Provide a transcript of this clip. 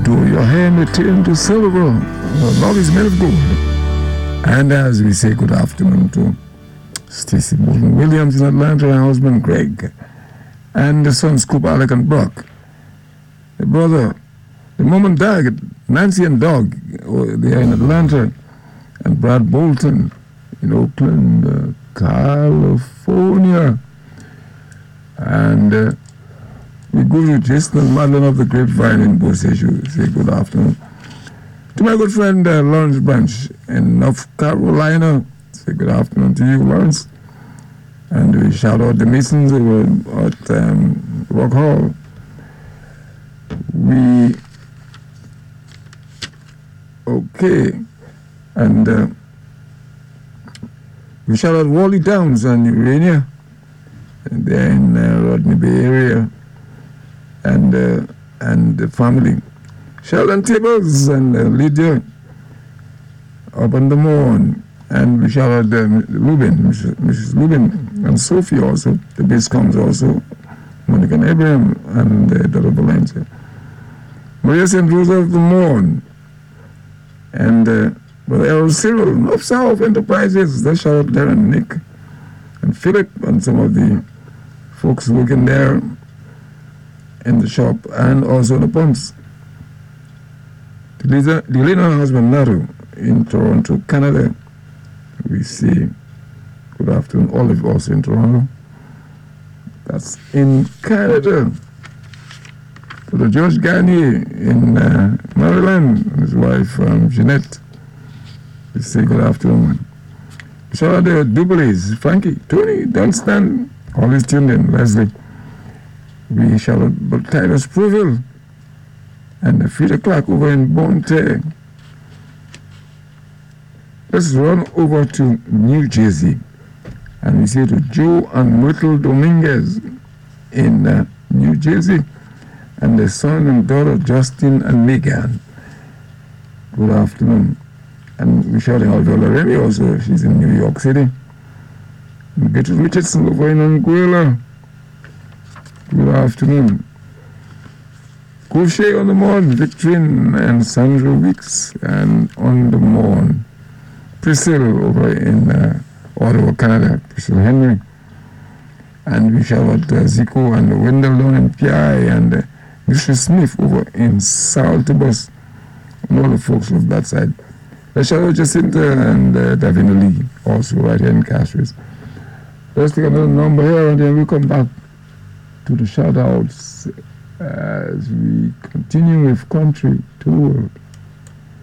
though your hand may turn to silver, your love is made of gold. And as we say good afternoon to Stacey Bolton Williams in Atlanta, her husband Greg, and the sons Scoop, Alec, and Brock. The brother, the mom and dad, Nancy and Doug, they are in Atlanta, and Brad Bolton in Oakland, California. And we go to Jason and Madeline of the Grapevine in Boston. Say good afternoon. To my good friend Lawrence Branch in North Carolina, say good afternoon to you, Lawrence. And we shout out the Masons over at Rock Hall. And we shout out Wally Downs and Urania. And they're in Rodney Bay area. And the family. Sheldon Tables and Lydia up on the morn. And we shout out Lubin, Mrs. Lubin, and Sophie also. The base comes also. Monica and Abraham and Dr. Valencia. Maria St. Rosa of the Morn. And Brother Errol Cyril, North South Enterprises. They shout out there and Nick and Philip and some of the folks working there in the shop and also the pumps. The Lena husband Naru in Toronto, Canada. We say good afternoon. Olive also in Toronto. That's in Canada. To the George Garnier in Maryland and his wife Jeanette. We say good afternoon. Shout out the Dublies, Frankie, Tony, Dunstan, always tuned in, Leslie. We shout out Titus Proville and the Frida Clark over in Bonte. Let's run over to New Jersey and we say to Joe and Myrtle Dominguez in New Jersey and the son and daughter Justin and Megan. Good afternoon. And we shout out Viola Remy also, she's in New York City. And Gertrude Richardson over in Anguilla. Good afternoon. Crochet on the Morn, Victorine and Sandra Weeks, and on the Morn, Priscilla over in Ottawa, Canada, Priscilla Henry. And we shout out Zico and Wendell Don and P.I. and Mr. Smith over in Saltibus, and all the folks of that side. Let's shout out Jacinta and Davina Lee, also right here in Castries. Let's take another number here and then we'll come back to the shout outs as we continue with Country to the World.